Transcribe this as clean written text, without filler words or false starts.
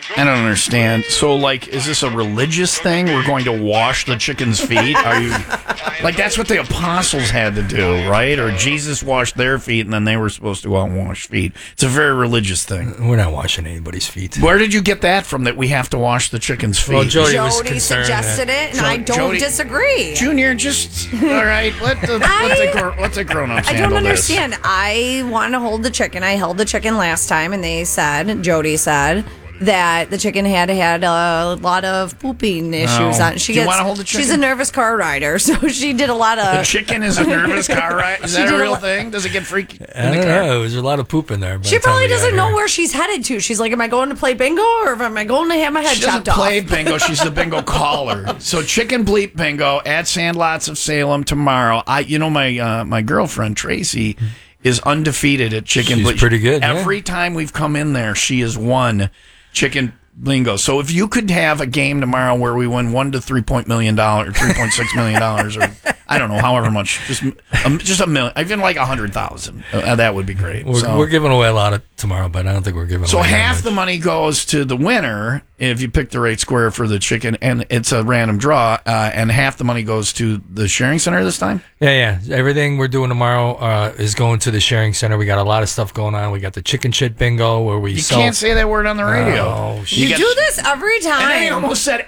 I don't understand. So, like, is this a religious thing? We're going to wash the chicken's feet? Are you like that's what the apostles had to do, right? Or Jesus washed their feet, and then they were supposed to go out and wash feet. It's a very religious thing. We're not washing anybody's feet. Where did you get that from? That we have to wash the chicken's feet? Well, Jody suggested it, and I don't disagree. Junior, just all right. Let the grown-ups. I don't handle understand. This. I want to hold the chicken. I held the chicken last time, and Jody said that the chicken had a lot of pooping issues on it. Do you want to hold the chicken? She's a nervous car rider, so she did a lot of... The chicken is a nervous car rider? Is that a real thing? Does it get freaky I don't know. There's a lot of poop in there. She probably doesn't know where she's headed to. She's like, am I going to play bingo, or am I going to have my head chopped off? She doesn't play bingo. She's the bingo caller. So chicken bleep bingo at Sandlots of Salem tomorrow. My girlfriend, Tracy, is undefeated at chicken bleep. She's pretty good. Every time we've come in there, she has won chicken bingo. So if you could have a game tomorrow where we win $1 to $3.6 million, or I don't know, however much, just $1 million, even like 100,000, that would be great. We're giving away a lot of tomorrow, but I don't think we're giving. So away half the money goes to the winner if you pick the right square for the chicken, and it's a random draw, and half the money goes to the sharing center this time. Yeah. Everything we're doing tomorrow is going to the sharing center. We got a lot of stuff going on. We got the chicken shit bingo where we. You can't say that word on the radio. You do this every time. And I almost said